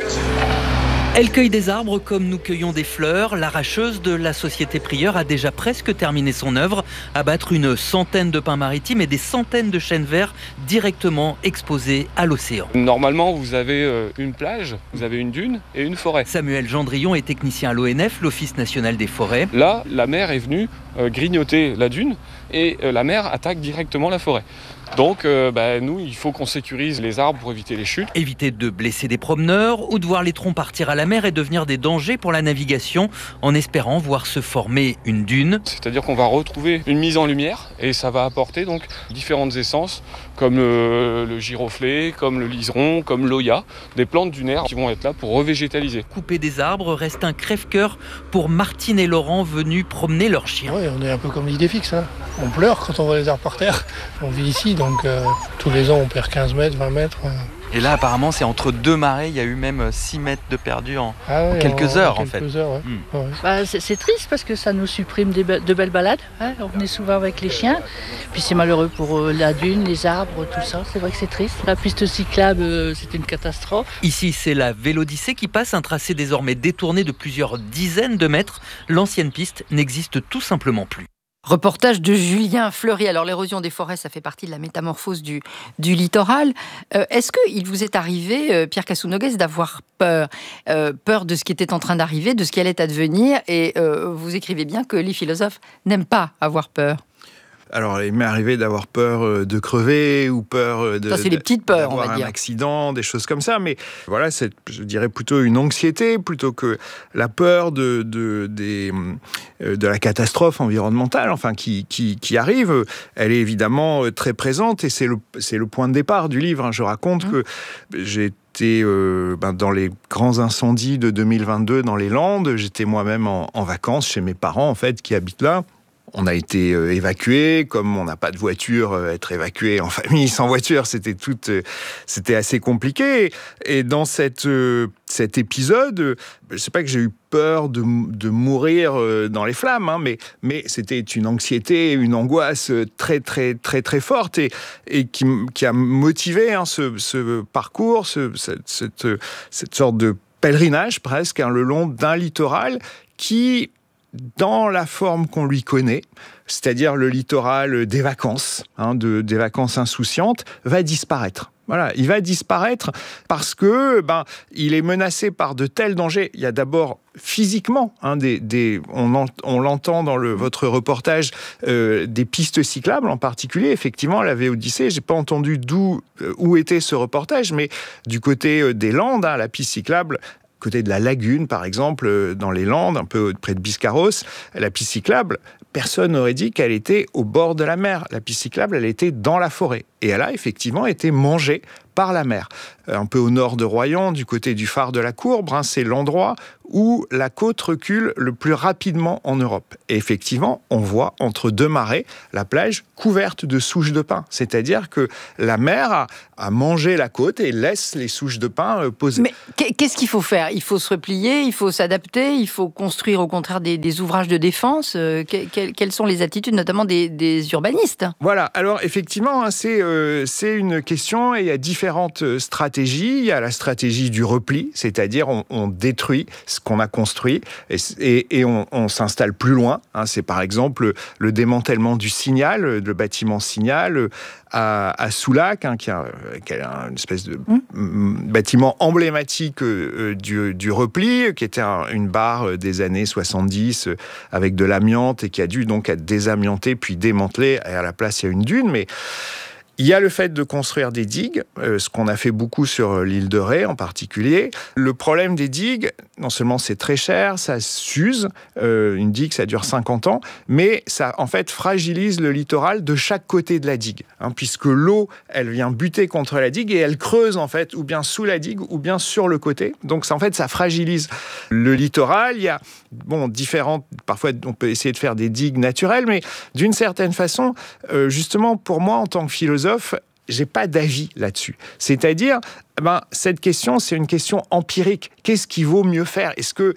Elle cueille des arbres comme nous cueillons des fleurs. L'arracheuse de la Société Prieur a déjà presque terminé son œuvre, abattre une centaine de pins maritimes et des centaines de chênes verts directement exposés à l'océan. Normalement, vous avez une plage, vous avez une dune et une forêt. Samuel Gendrillon est technicien à l'ONF, l'Office national des forêts. Là, la mer est venue grignoter la dune et la mer attaque directement la forêt. Donc nous, il faut qu'on sécurise les arbres pour éviter les chutes. Éviter de blesser des promeneurs ou de voir les troncs partir à la mer et devenir des dangers pour la navigation, en espérant voir se former une dune. C'est-à-dire qu'on va retrouver une mise en lumière et ça va apporter donc différentes essences comme le giroflée, comme le liseron, comme l'oya, des plantes dunaires qui vont être là pour revégétaliser. Couper des arbres reste un crève-cœur pour Martine et Laurent venus promener leurs chiens. Oui, on est un peu comme l'idée fixe. On pleure quand on voit les arbres par terre. On vit ici, donc tous les ans on perd 15 mètres, 20 mètres. Et là, apparemment, c'est entre deux marées. Il y a eu même 6 mètres de perdu en quelques heures, en fait. C'est triste parce que ça nous supprime de belles balades. On est souvent avec les chiens. Puis c'est malheureux pour la dune, les arbres, tout ça. C'est vrai que c'est triste. La piste cyclable, c'est une catastrophe. Ici, c'est la Vélodyssée qui passe, un tracé désormais détourné de plusieurs dizaines de mètres. L'ancienne piste n'existe tout simplement plus. Reportage de Julien Fleury. Alors l'érosion des forêts, ça fait partie de la métamorphose du littoral. Est-ce qu'il vous est arrivé, Pierre Casounoguès, d'avoir peur de ce qui était en train d'arriver, de ce qui allait advenir? Et vous écrivez bien que les philosophes n'aiment pas avoir peur. Alors, il m'est arrivé d'avoir peur de crever ou peur ça, c'est les petites peurs, d'avoir on va dire. Un accident, des choses comme ça. Mais voilà, c'est, je dirais, plutôt une anxiété plutôt que la peur de la catastrophe environnementale, enfin, qui arrive. Elle est évidemment très présente et c'est le point de départ du livre. Je raconte que j'ai été dans les grands incendies de 2022 dans les Landes. J'étais moi-même en vacances chez mes parents, en fait, qui habitent là. On a été évacués, comme on n'a pas de voiture, être évacué en famille sans voiture, c'était assez compliqué. Et dans cet épisode, je sais pas que j'ai eu peur de mourir dans les flammes, mais c'était une anxiété, une angoisse très très très très forte et qui a motivé ce parcours, cette sorte de pèlerinage presque le long d'un littoral qui, dans la forme qu'on lui connaît, c'est-à-dire le littoral des vacances, des vacances insouciantes, va disparaître. Voilà, il va disparaître parce que il est menacé par de tels dangers. Il y a d'abord physiquement, on l'entend dans votre reportage, des pistes cyclables en particulier. Effectivement, la Vélodyssée, j'ai pas entendu où était ce reportage, mais du côté des Landes, la piste cyclable, côté de la lagune, par exemple, dans les Landes, un peu près de Biscarrosse, la piste cyclable, personne n'aurait dit qu'elle était au bord de la mer. La piste cyclable, elle était dans la forêt. Et elle a effectivement été mangée par la mer. Un peu au nord de Royan, du côté du phare de la Courbe, c'est l'endroit où la côte recule le plus rapidement en Europe. Et effectivement, on voit entre deux marées la plage couverte de souches de pin. C'est-à-dire que la mer a mangé la côte et laisse les souches de pin posées. Mais qu'est-ce qu'il faut faire ? Il faut se replier, il faut s'adapter, il faut construire au contraire des ouvrages de défense. Quelles sont les attitudes, notamment des urbanistes ? Voilà, alors effectivement, c'est une question et il y a différentes stratégies. Il y a la stratégie du repli, c'est-à-dire on détruit ce qu'on a construit et on s'installe plus loin. C'est par exemple le démantèlement du Signal, le bâtiment Signal à Soulac, qui a une espèce de bâtiment emblématique du repli, qui était une barre des années 70 avec de l'amiante et qui a dû donc être désamiantée puis démantelée. Et à la place, il y a une dune, mais il y a le fait de construire des digues, ce qu'on a fait beaucoup sur l'île de Ré en particulier. Le problème des digues, non seulement c'est très cher, ça s'use, une digue ça dure 50 ans, mais ça en fait fragilise le littoral de chaque côté de la digue, puisque l'eau elle vient buter contre la digue et elle creuse en fait ou bien sous la digue ou bien sur le côté. Donc en fait ça fragilise le littoral. Il y a différentes, parfois on peut essayer de faire des digues naturelles, mais d'une certaine façon, justement pour moi en tant que philosophe, j'ai pas d'avis là-dessus. C'est-à-dire, cette question, c'est une question empirique. Qu'est-ce qui vaut mieux faire ? Est-ce que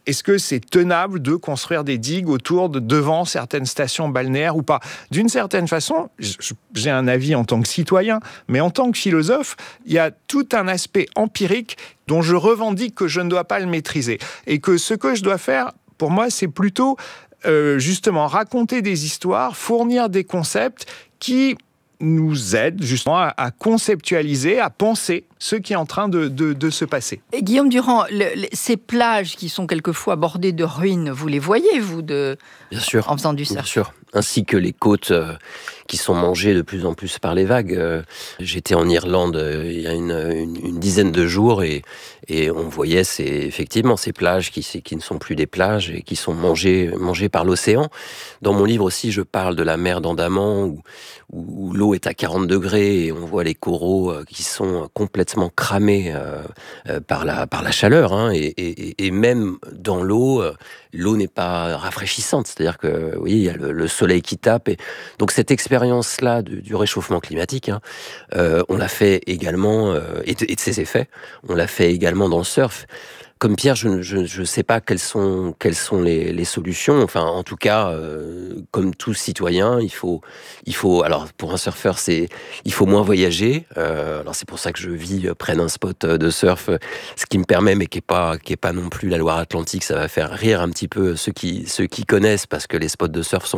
est-ce que c'est tenable de construire des digues devant certaines stations balnéaires ou pas? D'une certaine façon, j'ai un avis en tant que citoyen, mais en tant que philosophe, il y a tout un aspect empirique dont je revendique que je ne dois pas le maîtriser. Et que ce que je dois faire, pour moi, c'est plutôt justement raconter des histoires, fournir des concepts qui nous aident justement à conceptualiser, à penser ce qui est en train de se passer. Et Guillaume Durand, ces plages qui sont quelquefois bordées de ruines, vous les voyez, vous, Bien sûr, en faisant du surf? Bien sûr, ainsi que les côtes qui sont mangées de plus en plus par les vagues. J'étais en Irlande il y a une dizaine de jours et on voyait effectivement ces plages qui ne sont plus des plages et qui sont mangées par l'océan. Dans mon livre aussi, je parle de la mer d'Andaman où l'eau est à 40 degrés et on voit les coraux qui sont complètement cramés par la chaleur. Hein, et même dans l'eau n'est pas rafraîchissante. C'est-à-dire que, oui, il y a le soleil qui tape. Et donc cette expérience-là du réchauffement climatique, hein, on l'a fait également, et de ses effets, on l'a fait également dans le surf. Comme Pierre, je ne sais pas quelles sont les solutions. Enfin, en tout cas, comme tout citoyen, il faut. Alors, pour un surfeur, il faut moins voyager. Alors, c'est pour ça que je vis près d'un spot de surf, ce qui me permet, mais qui est pas non plus la Loire-Atlantique. Ça va faire rire un petit peu ceux qui connaissent, parce que les spots de surf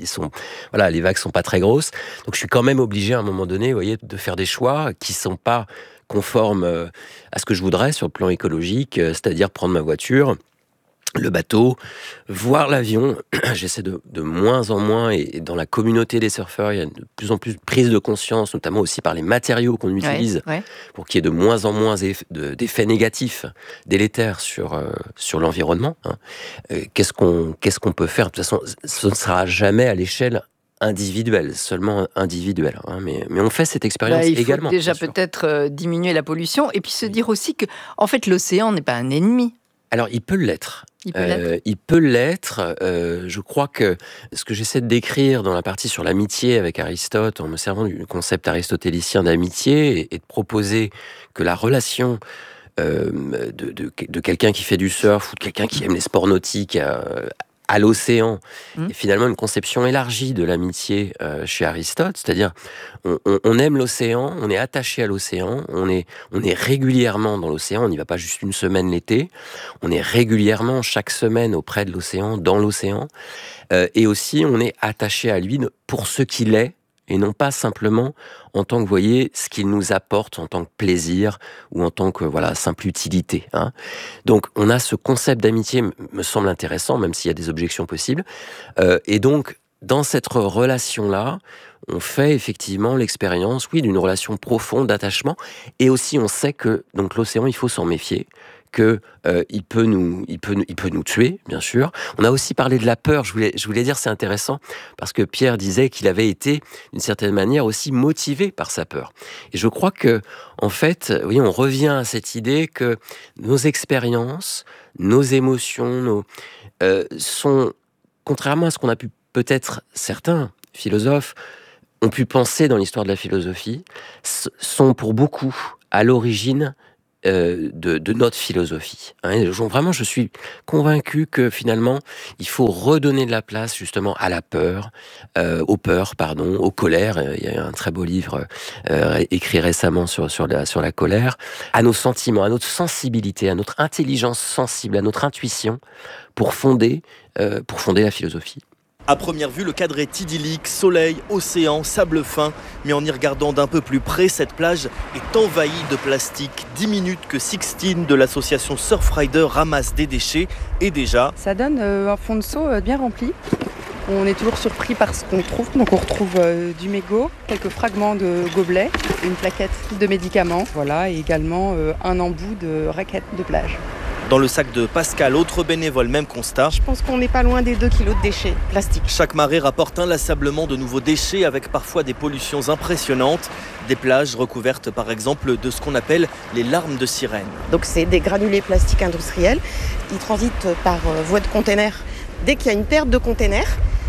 les vagues sont pas très grosses. Donc, je suis quand même obligé à un moment donné, vous voyez, de faire des choix qui sont pas conforme à ce que je voudrais sur le plan écologique, c'est-à-dire prendre ma voiture, le bateau, voir l'avion. J'essaie de moins en moins, et dans la communauté des surfeurs, il y a de plus en plus de prise de conscience, notamment aussi par les matériaux qu'on utilise, pour qu'il y ait de moins en moins d'effets négatifs, délétères sur l'environnement. Hein. Qu'est-ce qu'on peut faire? De toute façon, ce ne sera jamais à l'échelle individuel, seulement individuel. Hein, mais on fait cette expérience également. Il faut déjà peut-être diminuer la pollution et puis se dire aussi que, en fait, l'océan n'est pas un ennemi. Alors, il peut l'être. Il peut l'être. Je crois que ce que j'essaie de décrire dans la partie sur l'amitié avec Aristote, en me servant du concept aristotélicien d'amitié, et de proposer que la relation de quelqu'un qui fait du surf ou de quelqu'un qui aime les sports nautiques à l'océan, et finalement une conception élargie de l'amitié chez Aristote, c'est-à-dire on aime l'océan, on est attaché à l'océan, on est régulièrement dans l'océan, on n'y va pas juste une semaine l'été, on est régulièrement chaque semaine auprès de l'océan, dans l'océan, et aussi on est attaché à lui pour ce qu'il est, et non pas simplement en tant que, vous voyez, ce qu'il nous apporte en tant que plaisir ou en tant que, simple utilité. Hein. Donc, on a ce concept d'amitié, me semble intéressant, même s'il y a des objections possibles. Et donc, dans cette relation-là, on fait effectivement l'expérience, d'une relation profonde d'attachement. Et aussi, on sait que donc l'océan, il faut s'en méfier, que il peut nous tuer, bien sûr. On a aussi parlé de la peur. Je voulais dire, c'est intéressant parce que Pierre disait qu'il avait été, d'une certaine manière, aussi motivé par sa peur. Et je crois que, en fait, on revient à cette idée que nos expériences, nos émotions, sont, contrairement à ce qu'on a pu peut-être certains philosophes ont pu penser dans l'histoire de la philosophie, sont pour beaucoup à l'origine de notre philosophie. Hein. Vraiment, je suis convaincu que finalement, il faut redonner de la place justement à la peur, aux peurs, aux colères. Il y a un très beau livre écrit récemment sur la colère, à nos sentiments, à notre sensibilité, à notre intelligence sensible, à notre intuition, pour fonder la philosophie. À première vue, le cadre est idyllique, soleil, océan, sable fin. Mais en y regardant d'un peu plus près, cette plage est envahie de plastique. 10 minutes que Sixtine de l'association Surfrider ramasse des déchets. Et déjà... Ça donne un fond de seau bien rempli. On est toujours surpris par ce qu'on trouve. Donc on retrouve du mégot, quelques fragments de gobelets, une plaquette de médicaments. Voilà, et également un embout de raquette de plage. Dans le sac de Pascal, autre bénévole, même constat. Je pense qu'on n'est pas loin des 2 kilos de déchets plastiques. Chaque marée rapporte inlassablement de nouveaux déchets avec parfois des pollutions impressionnantes. Des plages recouvertes par exemple de ce qu'on appelle les larmes de sirène. Donc c'est des granulés plastiques industriels. Ils transitent par voie de container. Dès qu'il y a une perte de container,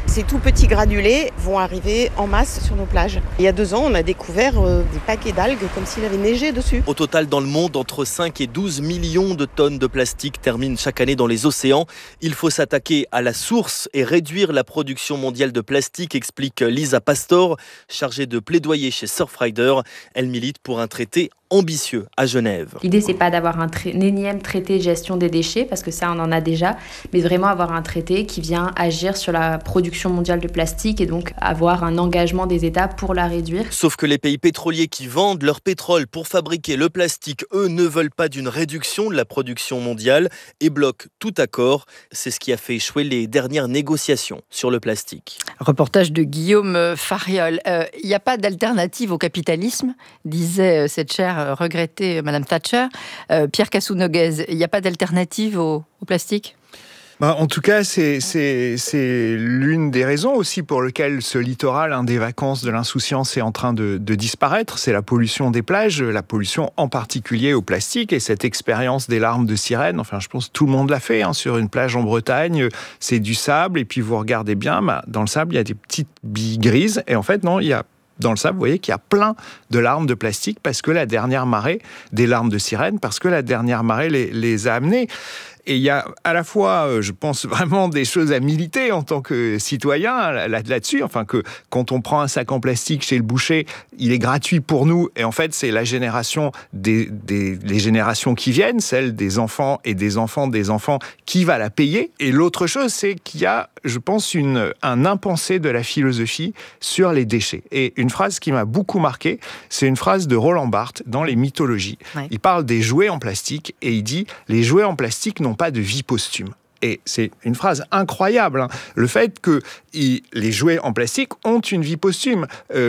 Ces tout petits granulés vont arriver en masse sur nos plages. Il y a 2 ans, on a découvert des paquets d'algues comme s'il avait neigé dessus. Au total, dans le monde, entre 5 et 12 millions de tonnes de plastique terminent chaque année dans les océans. Il faut s'attaquer à la source et réduire la production mondiale de plastique, explique Lisa Pastor, chargée de plaidoyer chez Surfrider. Elle milite pour un traité ambitieux à Genève. L'idée, c'est pas d'avoir un énième traité de gestion des déchets, parce que ça, on en a déjà, mais vraiment avoir un traité qui vient agir sur la production mondiale de plastique et donc avoir un engagement des États pour la réduire. Sauf que les pays pétroliers qui vendent leur pétrole pour fabriquer le plastique, eux, ne veulent pas d'une réduction de la production mondiale et bloquent tout accord. C'est ce qui a fait échouer les dernières négociations sur le plastique. Reportage de Guillaume Fariol. Il n'y a pas d'alternative au capitalisme, disait cette chère regrettée Madame Thatcher. Pierre Cassou-Noguez, il n'y a pas d'alternative au plastique ? En tout cas, c'est l'une des raisons aussi pour lesquelles ce littoral, des vacances de l'insouciance, est en train de disparaître. C'est la pollution des plages, la pollution en particulier au plastique et cette expérience des larmes de sirène. Enfin, je pense que tout le monde l'a fait sur une plage en Bretagne. C'est du sable et puis vous regardez bien, dans le sable, il y a des petites billes grises et en fait, non, il y a dans le sable, vous voyez qu'il y a plein de larmes de plastique parce que la dernière marée, des larmes de sirène, parce que la dernière marée les a amenées. Et il y a à la fois, je pense, vraiment des choses à militer en tant que citoyen là-dessus. Enfin, que quand on prend un sac en plastique chez le boucher, il est gratuit pour nous. Et en fait, c'est la génération les générations qui viennent, celle des enfants et des enfants des enfants, qui va la payer. Et l'autre chose, c'est qu'il y a, je pense, un impensé de la philosophie sur les déchets. Et une phrase qui m'a beaucoup marqué, c'est une phrase de Roland Barthes dans les mythologies. Ouais. Il parle des jouets en plastique et il dit « Les jouets en plastique n'ont pas de vie posthume ». Et c'est une phrase incroyable, le fait que les jouets en plastique ont une vie posthume.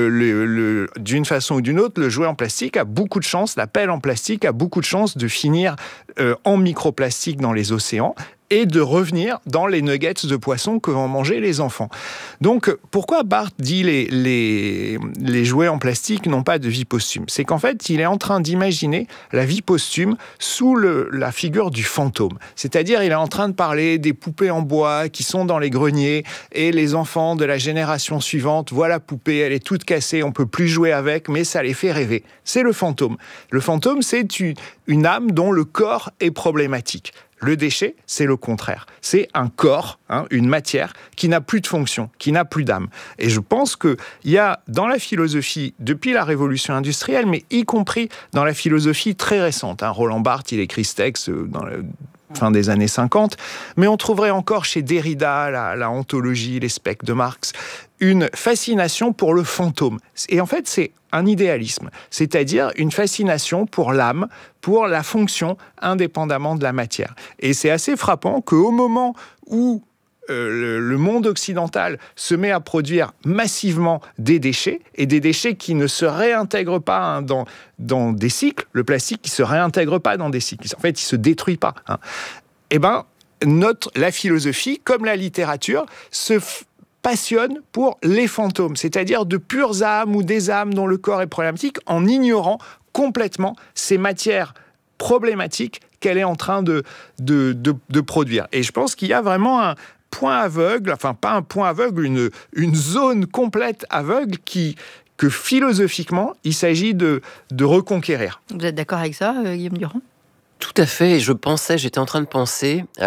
D'une façon ou d'une autre, le jouet en plastique a beaucoup de chance, la pelle en plastique a beaucoup de chance de finir en microplastique dans les océans et de revenir dans les nuggets de poisson que vont manger les enfants. Donc, pourquoi Barthes dit les jouets en plastique n'ont pas de vie posthume ? C'est qu'en fait, il est en train d'imaginer la vie posthume sous la figure du fantôme. C'est-à-dire, il est en train de parler des poupées en bois qui sont dans les greniers et les enfants de la génération suivante voient la poupée, elle est toute cassée, on peut plus jouer avec, mais ça les fait rêver. C'est le fantôme. Le fantôme, c'est une âme dont le corps est problématique. Le déchet, c'est le contraire. C'est un corps, une matière qui n'a plus de fonction, qui n'a plus d'âme. Et je pense qu'il y a dans la philosophie, depuis la révolution industrielle, mais y compris dans la philosophie très récente, Roland Barthes, il écrit ce texte dans la fin des années 50, mais on trouverait encore chez Derrida, la ontologie, les specs de Marx, une fascination pour le fantôme. Et en fait, c'est un idéalisme, c'est-à-dire une fascination pour l'âme, pour la fonction, indépendamment de la matière. Et c'est assez frappant qu'au moment où le monde occidental se met à produire massivement des déchets, et des déchets qui ne se réintègrent pas dans des cycles, le plastique qui ne se réintègre pas dans des cycles, en fait, il ne se détruit pas. Eh bien, la philosophie, comme la littérature, se passionne pour les fantômes, c'est-à-dire de pures âmes ou des âmes dont le corps est problématique, en ignorant complètement ces matières problématiques qu'elle est en train de produire. Et je pense qu'il y a vraiment un point aveugle, enfin pas un point aveugle, une zone complète aveugle que philosophiquement, il s'agit de reconquérir. Vous êtes d'accord avec ça, Guillaume Durand ? Tout à fait, j'étais en train de penser à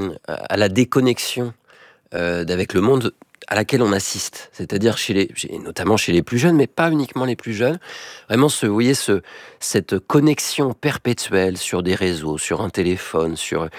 la déconnexion avec le monde à laquelle on assiste, c'est-à-dire notamment chez les plus jeunes, mais pas uniquement les plus jeunes. Vraiment, cette connexion perpétuelle sur des réseaux, sur un téléphone,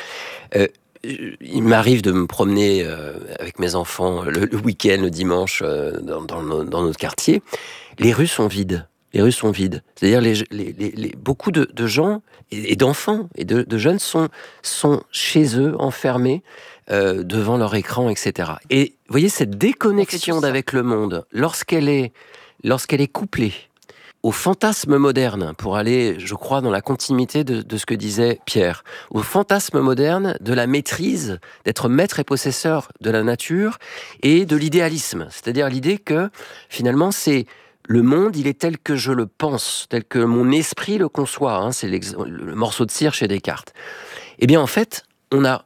il m'arrive de me promener avec mes enfants le week-end, le dimanche, dans notre quartier. Les rues sont vides. Les rues sont vides. C'est-à-dire beaucoup de gens et d'enfants et de jeunes sont chez eux, enfermés, devant leur écran, etc. Et vous voyez, cette déconnexion d'avec le monde, lorsqu'elle est couplée au fantasme moderne, pour aller, je crois, dans la continuité de ce que disait Pierre, au fantasme moderne de la maîtrise, d'être maître et possesseur de la nature et de l'idéalisme. C'est-à-dire l'idée que, finalement, c'est le monde, il est tel que je le pense, tel que mon esprit le conçoit. C'est le morceau de cire chez Descartes. Eh bien, en fait, on a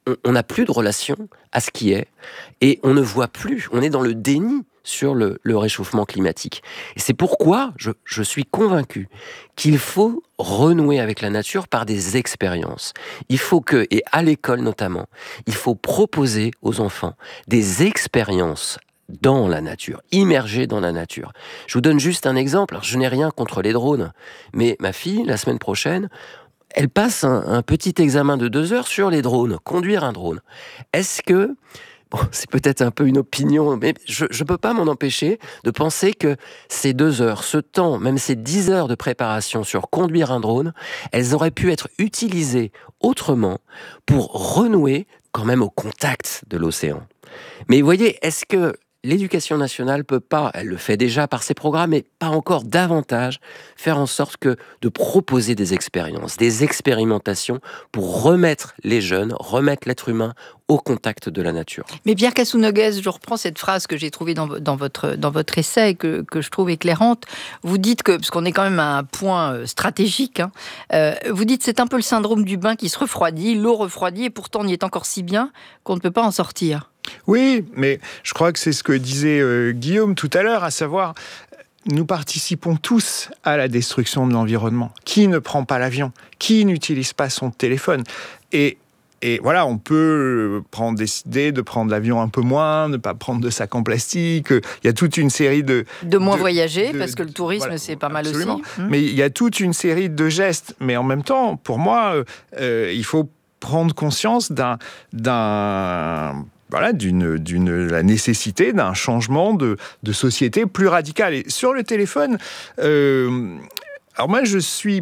on n'a plus de relation à ce qui est, et on ne voit plus, on est dans le déni sur le réchauffement climatique. Et c'est pourquoi je suis convaincu qu'il faut renouer avec la nature par des expériences. Il faut que, et à l'école notamment, il faut proposer aux enfants des expériences dans la nature, immergés dans la nature. Je vous donne juste un exemple. Alors, je n'ai rien contre les drones, mais ma fille, la semaine prochaine, elle passe un petit examen de 2 heures sur les drones, conduire un drone. Est-ce que, bon, c'est peut-être un peu une opinion, mais je ne peux pas m'en empêcher de penser que ces 2 heures, ce temps, même ces 10 heures de préparation sur conduire un drone, elles auraient pu être utilisées autrement pour renouer quand même au contact de l'océan. Mais vous voyez, est-ce que l'éducation nationale peut pas, elle le fait déjà par ses programmes, mais pas encore davantage, faire en sorte que de proposer des expériences, des expérimentations pour remettre les jeunes, remettre l'être humain au contact de la nature. Mais Pierre Cassou-Noguès, je reprends cette phrase que j'ai trouvée dans votre essai, que je trouve éclairante. Vous dites que, parce qu'on est quand même à un point stratégique, vous dites c'est un peu le syndrome du bain qui se refroidit, l'eau refroidit, et pourtant on y est encore si bien qu'on ne peut pas en sortir. Oui, mais je crois que c'est ce que disait Guillaume tout à l'heure, à savoir, nous participons tous à la destruction de l'environnement. Qui ne prend pas l'avion ? Qui n'utilise pas son téléphone ? Et voilà, on peut décider de prendre l'avion un peu moins, ne pas prendre de sac en plastique. Il y a toute une série de moins voyager, parce que le tourisme, voilà, c'est pas mal absolument. Aussi. Mais il y a toute une série de gestes. Mais en même temps, pour moi, il faut prendre conscience de la nécessité d'un changement de société plus radical. Et sur le téléphone, alors moi je suis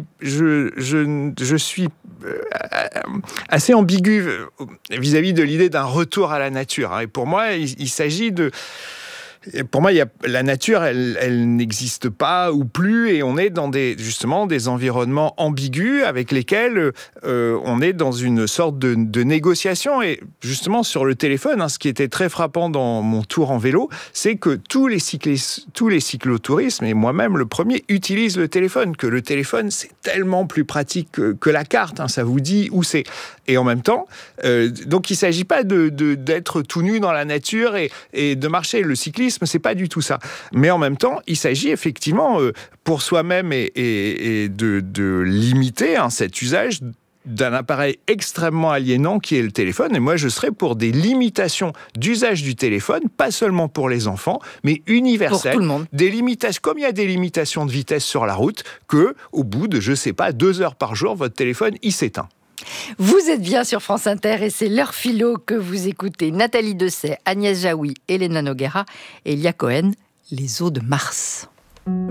assez ambigu vis-à-vis de l'idée d'un retour à la nature. Et pour moi, il s'agit de... Pour moi, la nature, elle n'existe pas ou plus, et on est dans des environnements ambigus avec lesquels on est dans une sorte de négociation. Et justement, sur le téléphone, ce qui était très frappant dans mon tour en vélo, c'est que tous les cyclotourismes, et moi-même le premier, utilisent le téléphone, que le téléphone, c'est tellement plus pratique que la carte, ça vous dit où c'est. Et en même temps, donc il ne s'agit pas d'être tout nu dans la nature et de marcher. Le cyclisme, c'est pas du tout ça. Mais en même temps, il s'agit effectivement pour soi-même et de limiter cet usage d'un appareil extrêmement aliénant qui est le téléphone. Et moi, je serais pour des limitations d'usage du téléphone, pas seulement pour les enfants, mais universelles. Pour tout le monde. Des limitations, comme il y a des limitations de vitesse sur la route, que au bout de, 2 heures par jour, votre téléphone, il s'éteint. Vous êtes bien sur France Inter et c'est l'heure philo que vous écoutez. Nathalie Dessay, Agnès Jaoui, Elena Noguera et Elia Cohen, les eaux de Mars.